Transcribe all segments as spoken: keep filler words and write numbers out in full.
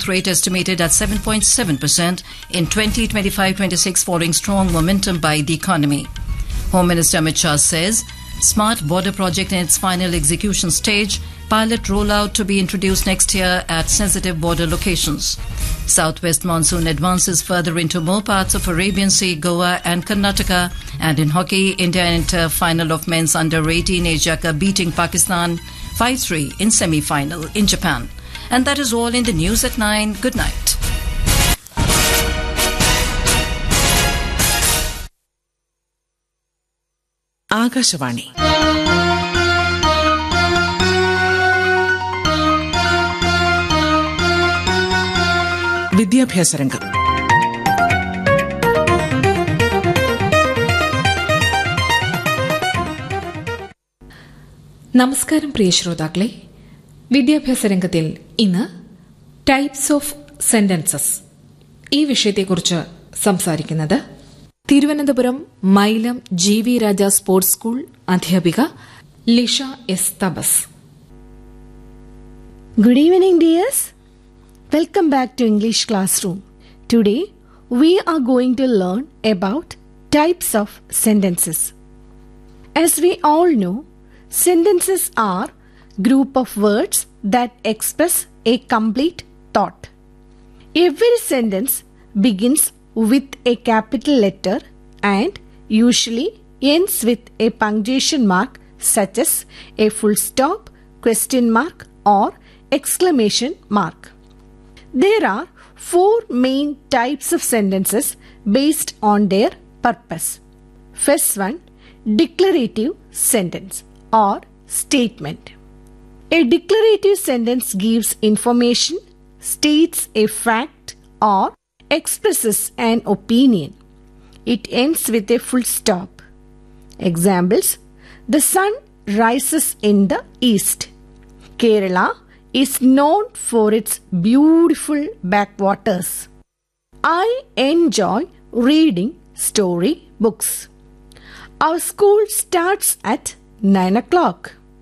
growth rate estimated at seven point seven percent in twenty twenty-five twenty-six following strong momentum by the economy. Home Minister Amit Shah says Smart Border project in its final execution stage, pilot rollout to be introduced next year at sensitive border locations. Southwest monsoon advances further into more parts of Arabian Sea, Goa and Karnataka. And in hockey, India enter final of men's under eighteen Asia Cup, beating Pakistan five three in semi-final in Japan. And that is all in the news at nine. Good night. Akashvani വിദ്യാഭ്യാസ രംഗം. നമസ്കാരം പ്രിയ ശ്രോതാക്കളെ. വിദ്യാഭ്യാസ രംഗത്തിൽ ഇന്ന് types of sentences ഈ വിഷയത്തെക്കുറിച്ച് സംസാരിക്കുന്നത് തിരുവനന്തപുരം മൈലം ജി വി രാജ സ്പോർട്സ് സ്കൂൾ അധ്യാപിക Lisha S തബസ്. Good evening, dears. Welcome back to English classroom. Today we are going to learn about types of sentences. As we all know, sentences are group of words that express a complete thought. Every sentence begins with a capital letter and usually ends with a punctuation mark such as a full stop, question mark or exclamation mark. There are four main types of sentences based on their purpose. First one, declarative sentence or statement. A declarative sentence gives information, states a fact or expresses an opinion. It ends with a full stop. Examples: the sun rises in the east. Kerala is known for its beautiful backwaters. I enjoy reading story books. Our school starts at nine o'clock.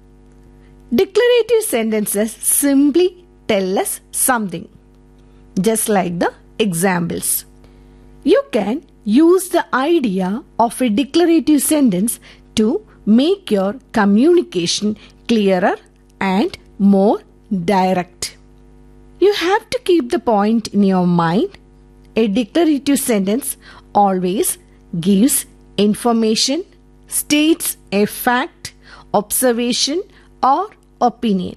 Declarative sentences simply tell us something, just like the examples. You can use the idea of a declarative sentence to make your communication clearer and more direct. You have to keep the point in your mind. A declarative sentence always gives information, states a fact, observation, or opinion.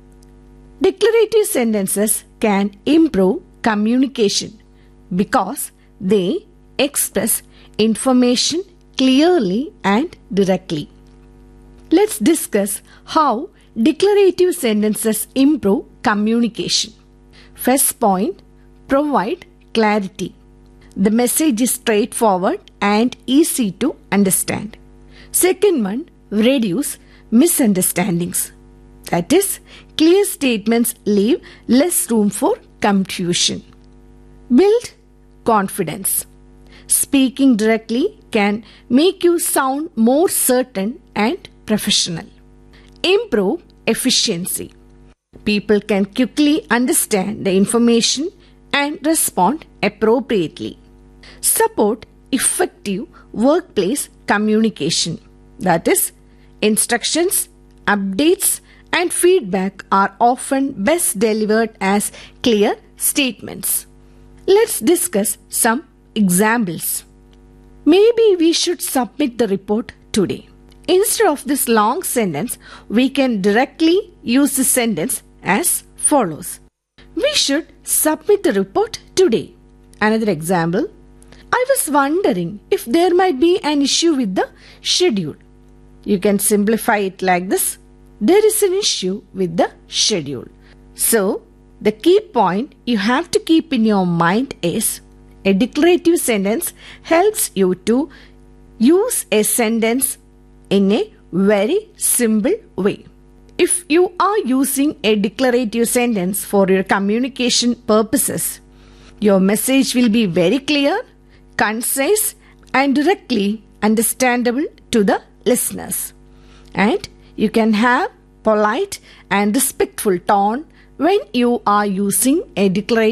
Declarative sentences can improve communication because they express information clearly and directly. Let's discuss how declarative sentences improve communication. First point, provide clarity. The message is straightforward and easy to understand. Second one, reduce misunderstandings. That is, clear statements leave less room for confusion. Build confidence. Speaking directly can make you sound more certain and professional. Improve efficiency. People can quickly understand the information and respond appropriately. Support effective workplace communication. That is, instructions, updates, and feedback are often best delivered as clear statements. Let's discuss some examples. Maybe we should submit the report today. Instead of this long sentence, we can directly use the sentence as follows. We should submit the report today. Another example. I was wondering if there might be an issue with the schedule. You can simplify it like this. There is an issue with the schedule. So, the key point you have to keep in your mind is a declarative sentence helps you to use a sentence in a very simple way. If you are using a declarative sentence for your communication purposes, your message will be very clear, concise, and directly understandable to the listeners. And you can have polite and respectful tone when you are using a declarative